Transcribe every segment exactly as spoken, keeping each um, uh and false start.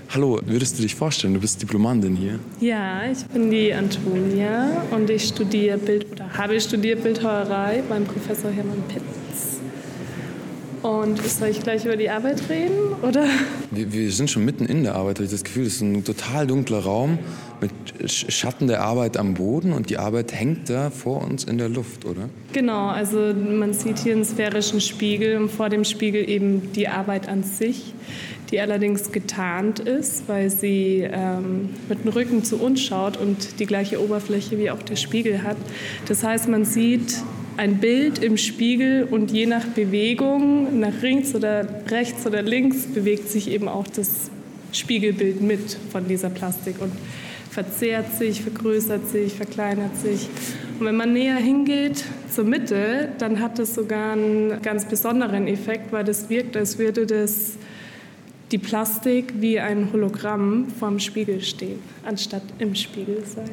Hallo, würdest du dich vorstellen? Du bist Diplomandin hier. Ja, ich bin die Antonia und ich studiere Bild oder habe studiert Bildhauerei beim Professor Hermann Pitz. Und soll ich gleich über die Arbeit reden, oder? Wir, wir sind schon mitten in der Arbeit, habe ich das Gefühl. Es ist ein total dunkler Raum mit Schatten der Arbeit am Boden und die Arbeit hängt da vor uns in der Luft, oder? Genau, also man sieht hier einen sphärischen Spiegel und vor dem Spiegel eben die Arbeit an sich, die allerdings getarnt ist, weil sie ähm, mit dem Rücken zu uns schaut und die gleiche Oberfläche wie auch der Spiegel hat. Das heißt, man sieht ein Bild im Spiegel und je nach Bewegung, nach links oder rechts oder links, bewegt sich eben auch das Spiegelbild mit von dieser Plastik und verzerrt sich, vergrößert sich, verkleinert sich. Und wenn man näher hingeht zur Mitte, dann hat das sogar einen ganz besonderen Effekt, weil das wirkt, als würde das die Plastik wie ein Hologramm vorm Spiegel stehen, anstatt im Spiegel sein.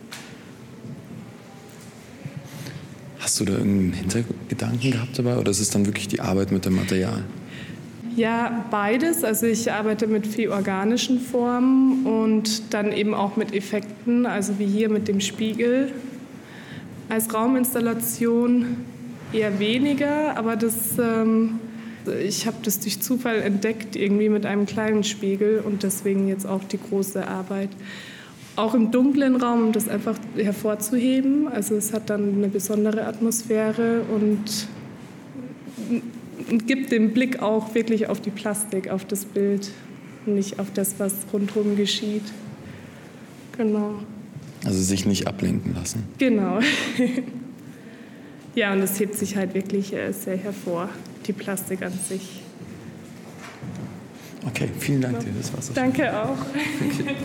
Hast du da irgendeinen Hintergedanken gehabt dabei oder ist es dann wirklich die Arbeit mit dem Material? Ja, beides. Also ich arbeite mit viel organischen Formen und dann eben auch mit Effekten, also wie hier mit dem Spiegel. Als Rauminstallation eher weniger, aber das, ähm, ich habe das durch Zufall entdeckt, irgendwie mit einem kleinen Spiegel und deswegen jetzt auch die große Arbeit. Auch im dunklen Raum, um das einfach hervorzuheben. Also es hat dann eine besondere Atmosphäre und gibt den Blick auch wirklich auf die Plastik, auf das Bild, nicht auf das, was rundherum geschieht. Genau. Also sich nicht ablenken lassen. Genau. Ja, und es hebt sich halt wirklich sehr hervor, die Plastik an sich. Okay, vielen Dank dir. Das war's auch. Danke auch. Okay.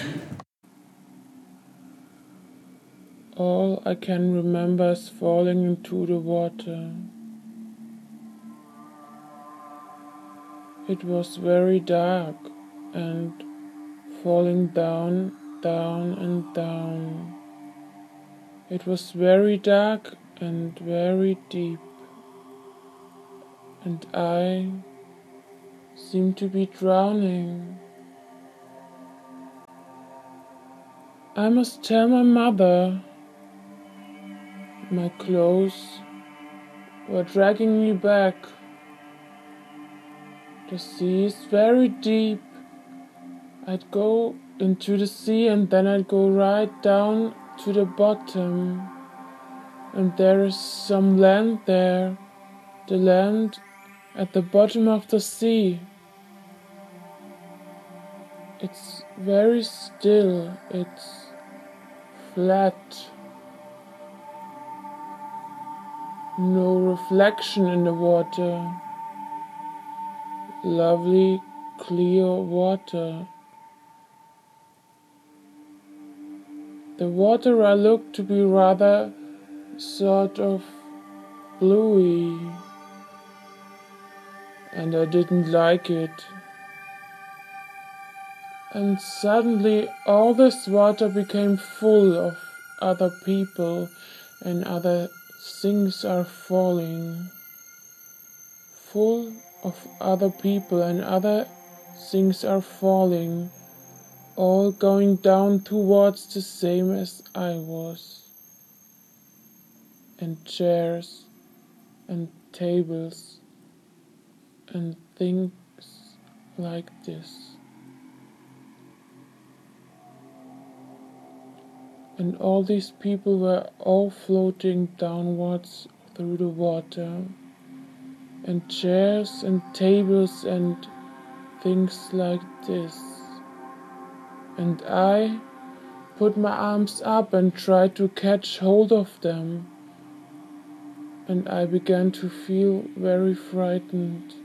All I can remember is falling into the water. It was very dark and falling down, down and down. It was very dark and very deep, and I seemed to be drowning. I must tell my mother. My clothes were dragging me back. The sea is very deep. I'd go into the sea and then I'd go right down to the bottom. And there is some land there, the land at the bottom of the sea. It's very still, it's flat. No reflection in the water. Lovely, clear water. The water I looked to be rather sort of bluey, and I didn't like it. And suddenly all this water became full of other people and other things are falling. Full of other people and other things are falling, all going down towards the same as I was. And chairs and tables and things like this. And all these people were all floating downwards through the water, and chairs and tables and things like this. And I put my arms up and tried to catch hold of them, and I began to feel very frightened.